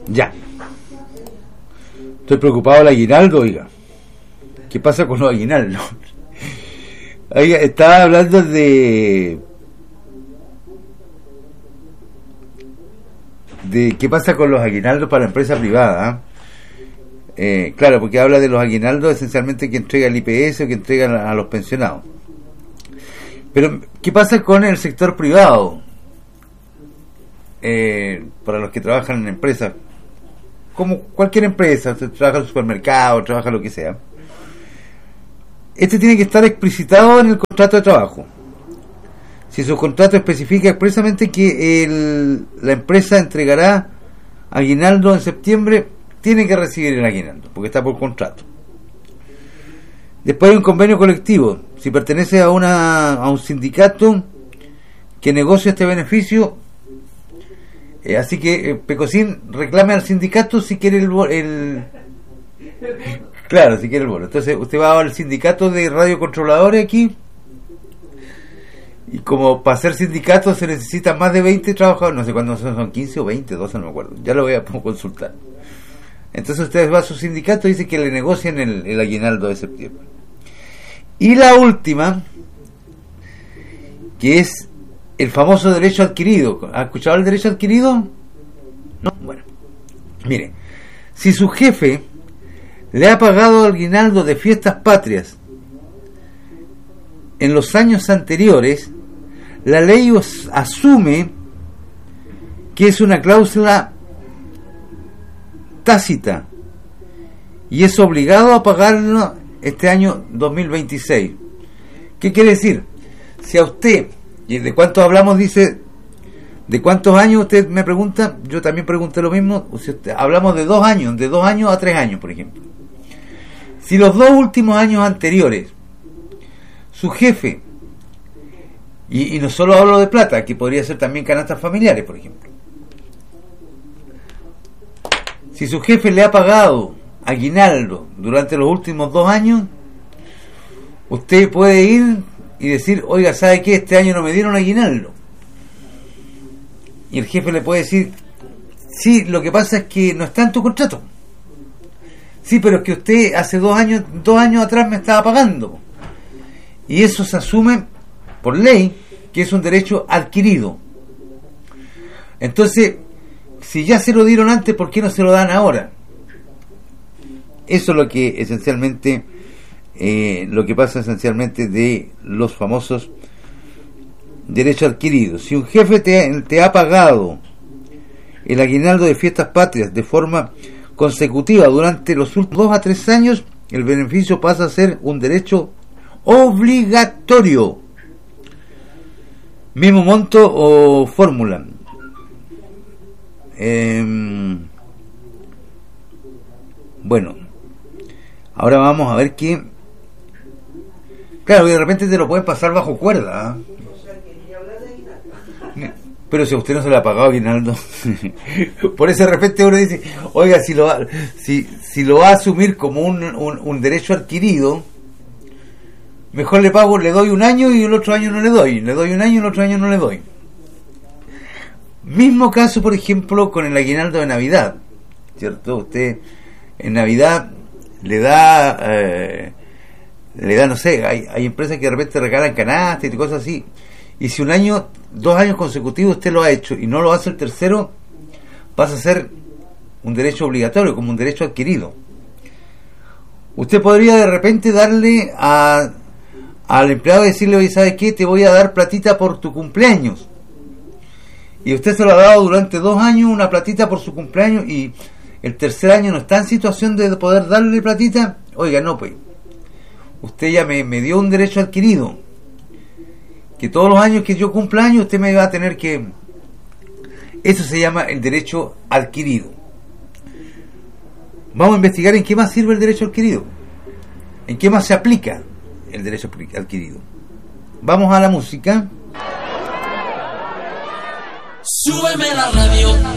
Ya. Estoy preocupado del aguinaldo, oiga. ¿Qué pasa con los aguinaldos? Oiga, estaba hablando de qué pasa con los aguinaldos para la empresa privada. Claro, porque habla de los aguinaldos esencialmente que entrega el IPS o que entregan a los pensionados. Pero, ¿qué pasa con el sector privado? Para los que trabajan en empresas, como cualquier empresa, usted trabaja en el supermercado, trabaja lo que sea. Este tiene que estar explicitado en el contrato de trabajo. Si su contrato especifica expresamente que la empresa entregará aguinaldo en septiembre, tiene que recibir el aguinaldo, porque está por contrato. Después hay un convenio colectivo. Si pertenece a un sindicato que negocia este beneficio, así que Pecosín reclame al sindicato si quiere claro, si quiere el bono. Entonces usted va al sindicato de radiocontroladores aquí, y como para ser sindicato se necesitan más de 20 trabajadores, no sé cuántos son 15 o 20, 12, no me acuerdo, ya lo voy a consultar. Entonces usted va a su sindicato y dice que le negocian el aguinaldo de septiembre. Y la última, que es el famoso derecho adquirido. ¿Ha escuchado el derecho adquirido? No. Bueno, mire, si su jefe le ha pagado aguinaldo de fiestas patrias en los años anteriores, la ley asume que es una cláusula tácita y es obligado a pagarlo este año 2026. ¿Qué quiere decir? Si a usted, y de cuántos hablamos, dice, ¿de cuántos años usted me pregunta? Yo también pregunté lo mismo. Si hablamos de 2 años, de 2 años a 3 años, por ejemplo. Si los 2 últimos años anteriores, su jefe, y no solo hablo de plata, que podría ser también canastas familiares, por ejemplo. Si su jefe le ha pagado aguinaldo durante los últimos 2 años, usted puede ir y decir, oiga, ¿sabe qué? Este año no me dieron aguinaldo. Y el jefe le puede decir, sí, lo que pasa es que no está en tu contrato. Sí, pero es que usted hace 2 años atrás me estaba pagando. Y eso se asume por ley que es un derecho adquirido. Entonces, si ya se lo dieron antes, ¿por qué no se lo dan ahora? Eso es lo que esencialmente, lo que pasa esencialmente de los famosos derechos adquiridos. Si un jefe te ha pagado el aguinaldo de fiestas patrias de forma consecutiva durante los últimos 2 a 3 años, el beneficio pasa a ser un derecho obligatorio. Mismo monto o fórmula. Bueno, ahora vamos a ver que, claro, de repente te lo pueden pasar bajo cuerda, pero si a usted no se le ha pagado aguinaldo por eso de repente uno dice, oiga, si lo va a asumir como un derecho adquirido, mejor le pago, le doy 1 año y el otro año no le doy 1 año y el otro año no le doy. Mismo caso, por ejemplo, con el aguinaldo de Navidad, ¿cierto? Usted en Navidad le da, no sé, hay empresas que de repente regalan canastas y cosas así, y si 2 años consecutivos usted lo ha hecho y no lo hace el tercero, pasa a ser un derecho obligatorio, como un derecho adquirido. Usted podría de repente darle al empleado y decirle, oye, ¿sabes qué? Te voy a dar platita por tu cumpleaños. Y usted se lo ha dado durante 2 años, una platita por su cumpleaños, y el tercer año no está en situación de poder darle platita. Oiga, no, pues, usted ya me dio un derecho adquirido, que todos los años que yo cumpla años usted me va a tener que... Eso se llama el derecho adquirido. Vamos a investigar en qué más sirve el derecho adquirido, en qué más se aplica el derecho adquirido. Vamos a la música. Súbeme la radio.